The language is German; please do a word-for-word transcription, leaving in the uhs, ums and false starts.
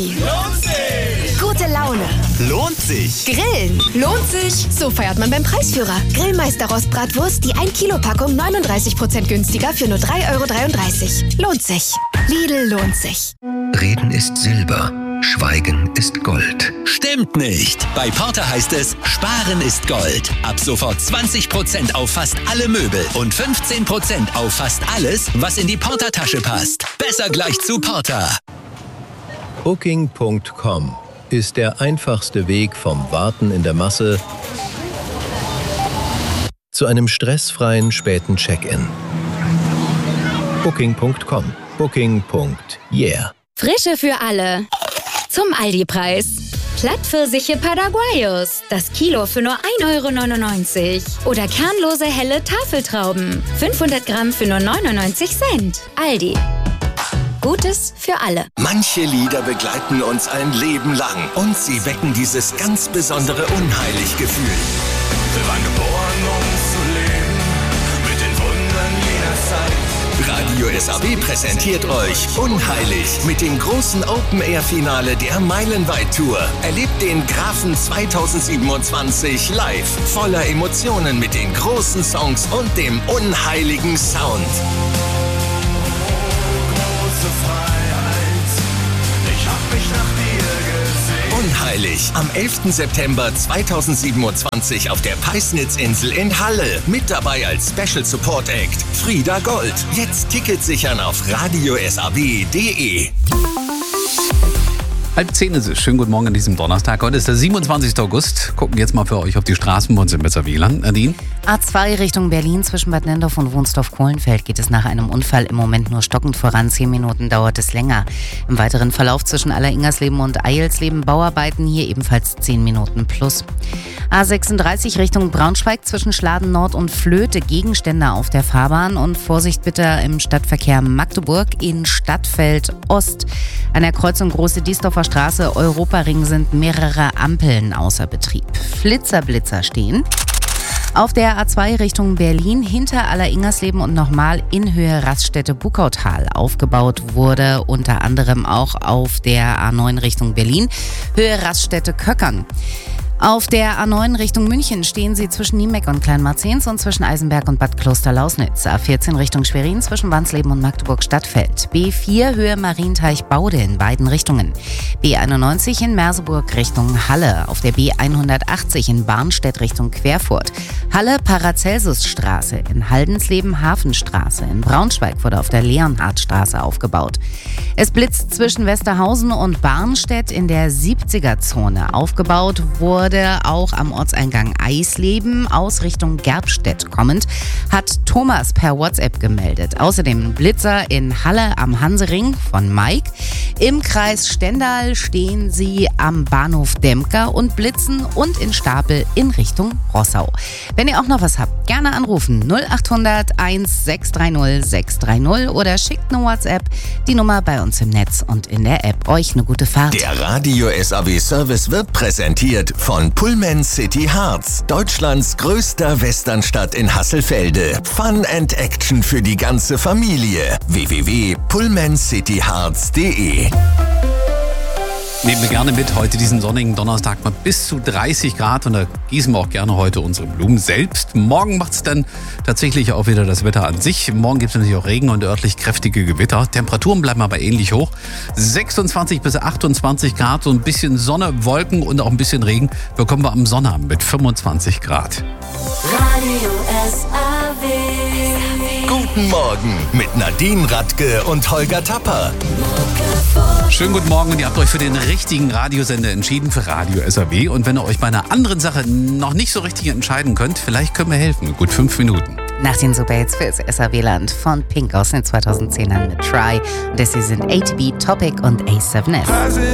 Lohnt sich! Gute Laune. Lohnt sich! Grillen. Lohnt sich! So feiert man beim Preisführer. Grillmeister Rostbratwurst, die ein Kilo Packung neununddreißig Prozent günstiger für nur drei Euro dreiunddreißig. Lohnt sich. Lidl lohnt sich. Reden ist Silber, Schweigen ist Gold. Stimmt nicht! Bei Porter heißt es, Sparen ist Gold. Ab sofort zwanzig Prozent auf fast alle Möbel und fünfzehn Prozent auf fast alles, was in die Porter-Tasche passt. Besser gleich zu Porter. Booking Punkt com ist der einfachste Weg vom Warten in der Masse zu einem stressfreien späten Check-in. Booking Punkt com. Booking. Yeah. Frische für alle. Zum Aldi-Preis. Plattpfirsiche Paraguayos. Das Kilo für nur ein Euro neunundneunzig. Oder kernlose helle Tafeltrauben. fünfhundert Gramm für nur neunundneunzig Cent. Aldi. Gutes für alle. Manche Lieder begleiten uns ein Leben lang und sie wecken dieses ganz besondere Unheilig-Gefühl. Wir waren geboren, um zu leben, mit den Wundern jener Zeit. Radio S A W präsentiert euch Unheilig mit dem großen Open-Air-Finale der Meilenweit-Tour. Erlebt den Grafen zweitausendsiebenundzwanzig live, voller Emotionen mit den großen Songs und dem unheiligen Sound. Unheilig am elften September zweitausendsiebenundzwanzig auf der Peisnitzinsel in Halle. Mit dabei als Special Support Act Frieda Gold. Jetzt Tickets sichern auf radio s a w punkt d e. Halb zehn ist es. Schönen guten Morgen an diesem Donnerstag. Heute ist der siebenundzwanzigster August. Gucken jetzt mal für euch auf die Straßen bei uns im Weserwieland. Nadine? A zwei Richtung Berlin zwischen Bad Nendorf und Wunsdorf-Kohlenfeld geht es nach einem Unfall im Moment nur stockend voran. Zehn Minuten dauert es länger. Im weiteren Verlauf zwischen Alleringersleben und Eilsleben Bauarbeiten hier ebenfalls zehn Minuten plus. A sechsunddreißig Richtung Braunschweig zwischen Schladen Nord und Flöte Gegenstände auf der Fahrbahn und Vorsicht bitte im Stadtverkehr Magdeburg in Stadtfeld Ost. An der Kreuzung Große Diesdorfer Straße Europaring sind mehrere Ampeln außer Betrieb. Flitzerblitzer stehen. Auf der A zwei Richtung Berlin hinter Alleringersleben und nochmal in Höhe Raststätte Buckautal. Aufgebaut wurde unter anderem auch auf der A neun Richtung Berlin, Höhe Raststätte Köckern. Auf der A neun Richtung München stehen sie zwischen Niemeck und Kleinmarzens und zwischen Eisenberg und Bad Klosterlausnitz. A vierzehn Richtung Schwerin zwischen Wansleben und Magdeburg-Stadtfeld. B vier Höhe Marienteich-Baude in beiden Richtungen. B einundneunzig in Merseburg Richtung Halle. Auf der B hundertachtzig in Barnstedt Richtung Querfurt. Halle Paracelsusstraße in Haldensleben Hafenstraße. In Braunschweig wurde auf der Leonhardtstraße aufgebaut. Es blitzt zwischen Westerhausen und Barnstedt in der siebziger-Zone. Aufgebaut wurde auch am Ortseingang Eisleben aus Richtung Gerbstedt kommend, hat Thomas per WhatsApp gemeldet. Außerdem Blitzer in Halle am Hansering von Mike. Im Kreis Stendal stehen sie am Bahnhof Demker und blitzen und in Stapel in Richtung Rossau. Wenn ihr auch noch was habt, gerne anrufen null achthundert eins sechs drei null sechs drei null oder schickt eine WhatsApp, die Nummer bei uns im Netz und in der App. Euch eine gute Fahrt. Der Radio S A W Service wird präsentiert von Pullman City Hearts, Deutschlands größter Westernstadt in Hasselfelde. Fun and Action für die ganze Familie. w w w punkt pullman city hearts punkt d e. Nehmen wir gerne mit heute diesen sonnigen Donnerstag mal bis zu dreißig Grad und da gießen wir auch gerne heute unsere Blumen selbst. Morgen macht es dann tatsächlich auch wieder das Wetter an sich. Morgen gibt es natürlich auch Regen und örtlich kräftige Gewitter. Temperaturen bleiben aber ähnlich hoch. sechsundzwanzig bis achtundzwanzig Grad, so ein bisschen Sonne, Wolken und auch ein bisschen Regen bekommen wir am Sonnabend mit fünfundzwanzig Grad. Radio S A W. Guten Morgen mit Nadine Radke und Holger Tapper. Schönen guten Morgen und ihr habt euch für den richtigen Radiosender entschieden, für Radio S A W. Und wenn ihr euch bei einer anderen Sache noch nicht so richtig entscheiden könnt, vielleicht können wir helfen. Gut fünf Minuten. Nach den Superhits fürs S A W-Land von Pink aus den zweitausendzehnern mit Try. Und das hier sind A T B, Topic und A seven S.